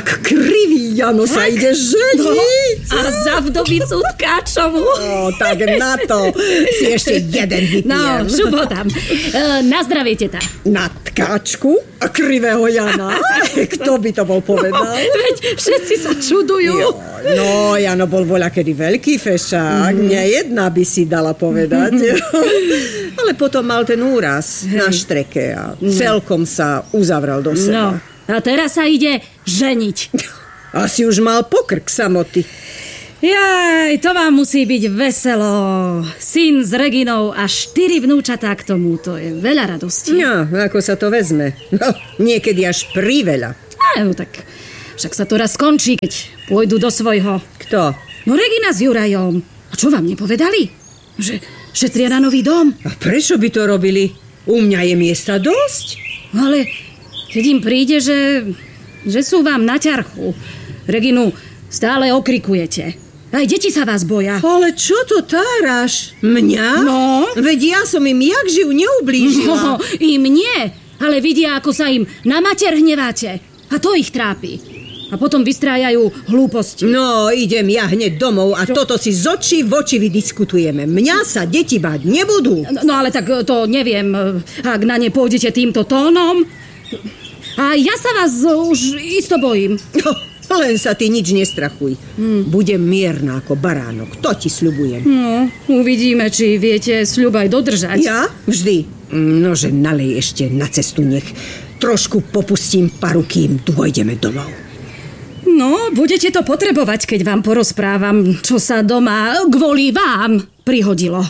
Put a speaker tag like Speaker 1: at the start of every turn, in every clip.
Speaker 1: Tak krivý Jano sa ide ženiť.
Speaker 2: A za vdovicu Tkáčovú.
Speaker 1: Tak na to si ešte jeden vypijem.
Speaker 2: No, šupotám. Na zdravie, teta.
Speaker 1: Na Tkáčku a krivého Jana? Kto by to bol povedal?
Speaker 2: Veď všetci sa čudujú.
Speaker 1: No, Jano bol voľakedy veľký fešák. Nejedna by si dala povedať. Ale potom mal ten úraz na štreke a celkom sa uzavral do seba.
Speaker 2: No, a teraz sa ide ženiť.
Speaker 1: Asi už mal pokrk samoty.
Speaker 2: Jaj, to vám musí byť veselo. Syn s Reginou a 4 vnúčatá k tomu. To je veľa radosti.
Speaker 1: No, ako sa to vezme. No, niekedy až priveľa.
Speaker 2: No tak však sa to raz skončí, keď pôjdu do svojho.
Speaker 1: Kto?
Speaker 2: No Regina s Jurajom. A čo vám nepovedali? Že šetria na nový dom.
Speaker 1: A prečo by to robili? U mňa je miesta dosť.
Speaker 2: Ale keď im príde, že sú vám na ťarchu. Reginu stále okrikujete. Aj deti sa vás boja.
Speaker 1: Ale čo to táraš? Mňa?
Speaker 2: No?
Speaker 1: Veď ja som im jak živ neublížila.
Speaker 2: No, im nie. Ale vidia, ako sa im na mater hneváte. A to ich trápi. A potom vystrájajú hlúposti.
Speaker 1: No, idem ja hneď domov a toto si z očí v oči vydiskutujeme. Mňa sa deti báť nebudú.
Speaker 2: No ale tak to neviem, ak na ne pôjdete týmto tónom. A ja sa vás už isto bojím.
Speaker 1: No, len sa ty nič nestrachuj. Budem mierna ako baránok, to ti sľubujem.
Speaker 2: No, uvidíme, či viete sľub aj dodržať.
Speaker 1: Ja? Vždy. Nože nalej ešte na cestu, nech trošku popustím paru, kým dôjdeme domov.
Speaker 2: No, budete to potrebovať, keď vám porozprávam, čo sa doma kvôli vám prihodilo.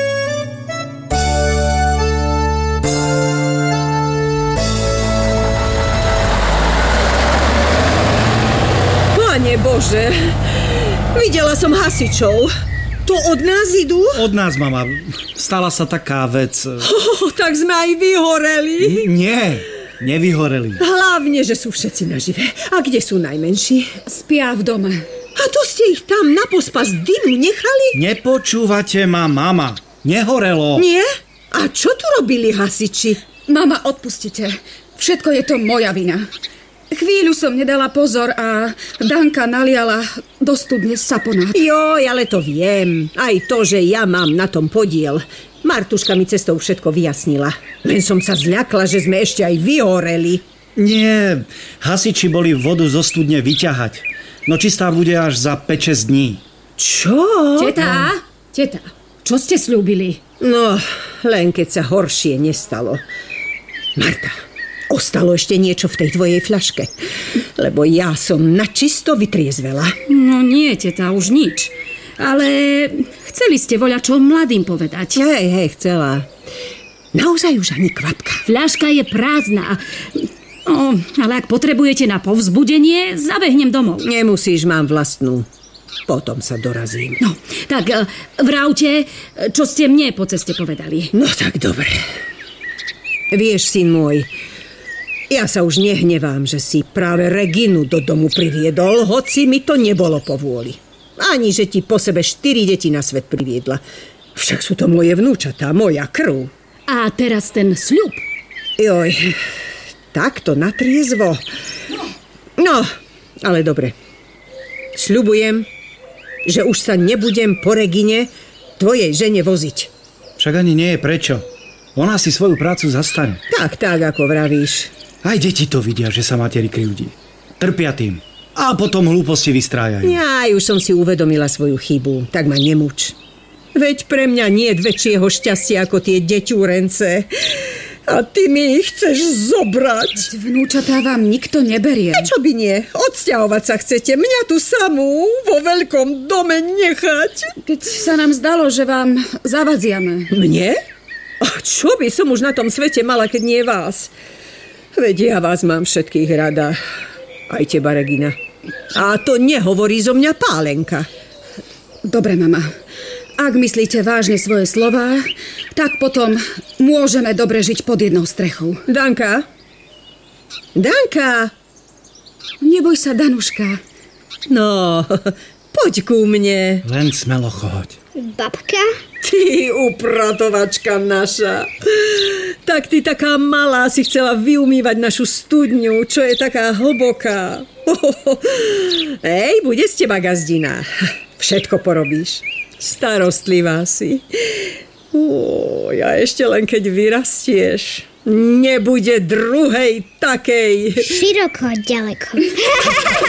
Speaker 1: Pane Bože, videla som hasičov. To od nás idú?
Speaker 3: Od nás, mama. Stala sa taká vec.
Speaker 1: Tak sme aj vyhoreli.
Speaker 3: Nie, nevyhoreli.
Speaker 1: Hlavne, že sú všetci nažive. A kde sú najmenší?
Speaker 2: Spia v dome.
Speaker 1: A to ste ich tam na pospas dymu nechali?
Speaker 3: Nepočúvate ma, mama. Nehorelo.
Speaker 1: Nie? A čo tu robili hasiči?
Speaker 4: Mama, odpustite. Všetko je to moja vina. Chvíľu som nedala pozor a Danka naliala do studne saponát.
Speaker 1: Joj, ale to viem. Aj to, že ja mám na tom podiel. Martuška mi cestou všetko vyjasnila. Len som sa zľakla, že sme ešte aj vyhoreli.
Speaker 3: Nie, hasiči boli vodu zo studne vyťahať. No čistá bude až za 5-6 dní.
Speaker 1: Čo?
Speaker 2: Teta, čo ste slúbili?
Speaker 1: No, len keď sa horšie nestalo. Marta, ostalo ešte niečo v tej tvojej fľaške, lebo ja som načisto vytriezvela.
Speaker 2: No nie, teta, už nič. Ale chceli ste voľačo mladým povedať.
Speaker 1: Hej, chcela. Naozaj už ani kvapka.
Speaker 2: Fľaška je prázdna. No, ale ak potrebujete na povzbudenie, zabehnem domov.
Speaker 1: Nemusíš, mám vlastnú. Potom sa dorazím.
Speaker 2: No, tak vravte, čo ste mne po ceste povedali.
Speaker 1: No tak dobre. Vieš, syn môj, ja sa už nehnevám, že si práve Reginu do domu priviedol, hoci mi to nebolo po vôli. Ani, že ti po sebe 4 deti na svet priviedla. Však sú to moje vnúčatá, moja krv.
Speaker 2: A teraz ten sľub.
Speaker 1: Joj, takto natriezvo. No, ale dobre. Sľubujem, že už sa nebudem po Regine tvojej žene voziť.
Speaker 3: Však ani nie je prečo. Ona si svoju prácu zastane.
Speaker 1: Tak, ako vravíš.
Speaker 3: Aj deti to vidia, že sa materi krivdí. Trpia tým. A potom hlúposti vystrájajú.
Speaker 1: Ja už som si uvedomila svoju chybu, tak ma nemúč. Veď pre mňa nie je väčšieho šťastia ako tie deťúrence. A ty mi ich chceš zobrať.
Speaker 4: Vnúčatá vám nikto neberie.
Speaker 1: A čo by nie? Odsťahovať sa chcete? Mňa tu samú vo veľkom dome nechať?
Speaker 4: Keď sa nám zdalo, že vám zavadziame.
Speaker 1: Mne? A čo by som už na tom svete mala, keď nie vás? Veď ja vás mám všetkých rada. Aj teba, Regina. A to nehovorí zo mňa Pálenka.
Speaker 4: Dobre, mama. Ak myslíte vážne svoje slová, tak potom môžeme dobre žiť pod jednou strechou.
Speaker 1: Danka?
Speaker 4: Neboj sa, Danuška.
Speaker 1: No, Poď ku mne.
Speaker 3: Len smelo choď.
Speaker 5: Babka?
Speaker 1: Ty upratovačka naša. Tak ty taká malá si chcela vyumývať našu studňu, čo je taká hlboká. Hej, bude z teba gazdina. Všetko porobíš. Starostlivá si. Ja ešte len keď vyrastieš, nebude druhej takej.
Speaker 5: Široko, ďaleko.